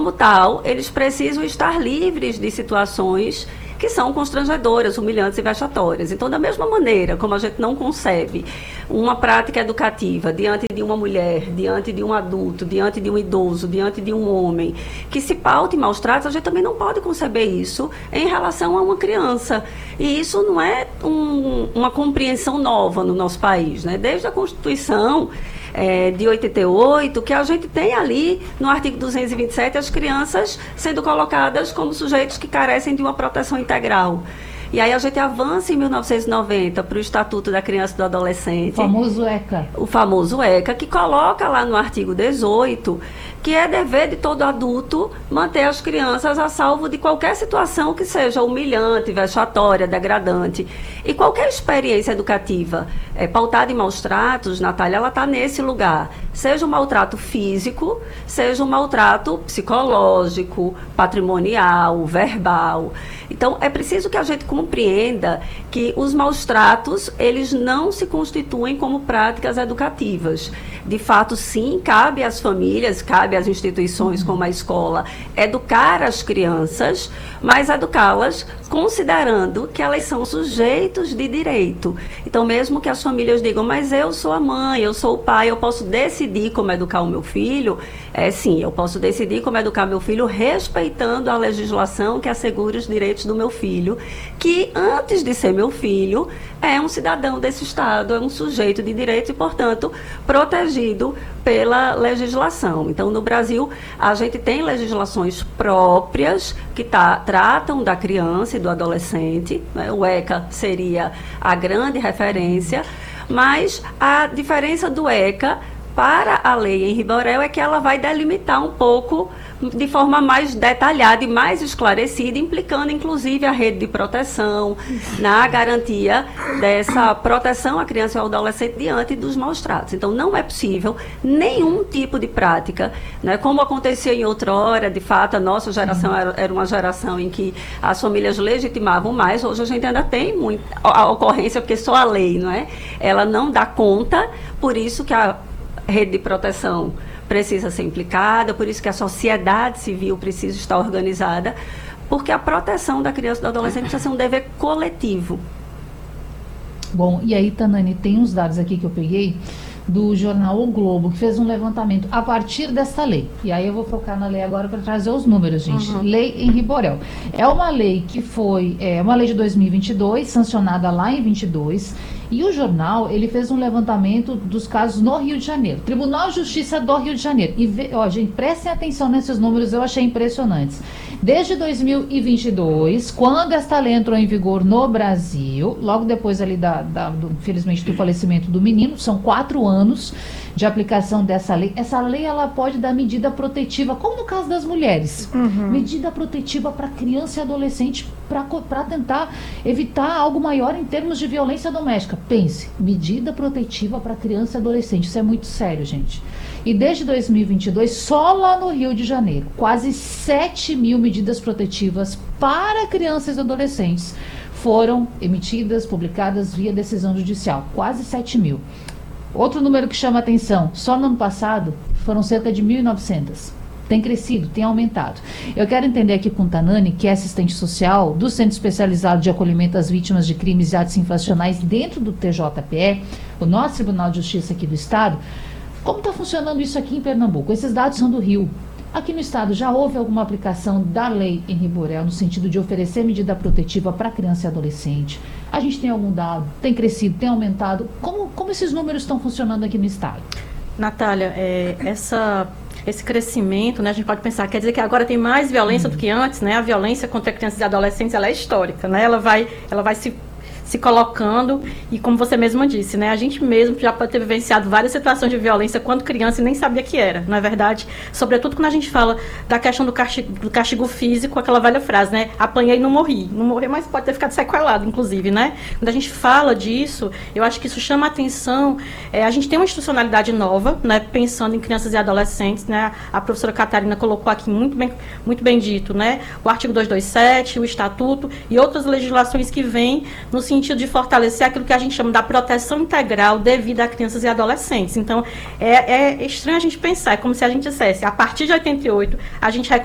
como tal, eles precisam estar livres de situações que são constrangedoras, humilhantes e vexatórias. Então, da mesma maneira como a gente não concebe uma prática educativa diante de uma mulher, diante de um adulto, diante de um idoso, diante de um homem, que se paute em maus tratos, a gente também não pode conceber isso em relação a uma criança. E isso não é uma compreensão nova no nosso país, né? Desde a Constituição de 88, que a gente tem ali, no artigo 227, as crianças sendo colocadas como sujeitos que carecem de uma proteção integral. E aí a gente avança em 1990 para o Estatuto da Criança e do Adolescente. O famoso ECA. O famoso ECA, que coloca lá no artigo 18 que é dever de todo adulto manter as crianças a salvo de qualquer situação que seja humilhante, vexatória, degradante. E qualquer experiência educativa pautada em maus tratos, Natália, ela está nesse lugar. Seja um maltrato físico, seja um maltrato psicológico, patrimonial, verbal. Então, é preciso que a gente compreenda que os maus tratos, eles não se constituem como práticas educativas. De fato, sim, cabe às famílias, cabe às instituições como a escola educar as crianças, mas educá-las considerando que elas são sujeitos de direito. Então, mesmo que as famílias digam, mas eu sou a mãe, eu sou o pai, eu posso decidir como educar o meu filho, sim, eu posso decidir como educar meu filho respeitando a legislação que assegura os direitos do meu filho, que antes de ser meu filho, é um cidadão desse Estado, é um sujeito de direito e, portanto, protegido pela legislação. Então, no Brasil, a gente tem legislações próprias que tratam da criança e do adolescente, né? O ECA seria a grande referência, mas a diferença do ECA para a lei Henri Borel é que ela vai delimitar um pouco de forma mais detalhada e mais esclarecida, implicando inclusive a rede de proteção, na garantia dessa proteção à criança e ao adolescente diante dos maus tratos. Então, não é possível nenhum tipo de prática, né, como acontecia em outrora, de fato, a nossa geração era uma geração em que as famílias legitimavam mais. Hoje a gente ainda tem muito a ocorrência, porque só a lei, não é? Ela não dá conta, por isso que a rede de proteção precisa ser implicada, por isso que a sociedade civil precisa estar organizada, porque a proteção da criança e do adolescente precisa ser um dever coletivo. Bom, e aí, Tanani, tem uns dados aqui que eu peguei do jornal O Globo, que fez um levantamento a partir dessa lei. E aí eu vou focar na lei agora para trazer os números, gente. Lei Henri Borel. É uma lei que foi, uma lei de 2022, sancionada lá em 22, e o jornal, ele fez um levantamento dos casos no Rio de Janeiro. Tribunal de Justiça do Rio de Janeiro. E, gente, prestem atenção nesses números, eu achei impressionantes. Desde 2022, quando esta lei entrou em vigor no Brasil, logo depois ali, infelizmente, do falecimento do menino, são 4 anos de aplicação dessa lei. Essa lei, ela pode dar medida protetiva, como no caso das mulheres. Medida protetiva para criança e adolescente, para tentar evitar algo maior em termos de violência doméstica. Pense, medida protetiva para criança e adolescente. Isso é muito sério, gente. E desde 2022, só lá no Rio de Janeiro, quase 7 mil medidas protetivas para crianças e adolescentes foram emitidas, publicadas via decisão judicial. Quase 7 mil. Outro número que chama a atenção, só no ano passado foram cerca de 1.900. Tem crescido, tem aumentado. Eu quero entender aqui com Tanani, que é assistente social do Centro Especializado de Acolhimento às Vítimas de Crimes e Atos Infracionais dentro do TJPE, o nosso Tribunal de Justiça aqui do Estado, como está funcionando isso aqui em Pernambuco? Esses dados são do Rio. Aqui no Estado, já houve alguma aplicação da lei Henri Borel no sentido de oferecer medida protetiva para criança e adolescente? A gente tem algum dado? Tem crescido? Tem aumentado? Como esses números estão funcionando aqui no Estado? Natália, esse crescimento, né, a gente pode pensar, quer dizer que agora tem mais violência do que antes, né? A violência contra crianças e adolescentes, ela é histórica, né? Ela vai se colocando, e como você mesma disse, né, a gente mesmo já pode ter vivenciado várias situações de violência quando criança e nem sabia que era, não é verdade? Sobretudo quando a gente fala da questão do castigo físico, aquela velha frase, né, apanhei e não morri, mas pode ter ficado sequelado, inclusive, né? Quando a gente fala disso, eu acho que isso chama a atenção, a gente tem uma institucionalidade nova, né, pensando em crianças e adolescentes, né, a professora Catarina colocou aqui muito bem dito, né, o artigo 227, o Estatuto e outras legislações que vêm no sentido de fortalecer aquilo que a gente chama da proteção integral devida a crianças e adolescentes. Então, é estranho a gente pensar, é como se a gente dissesse, a partir de 88, a gente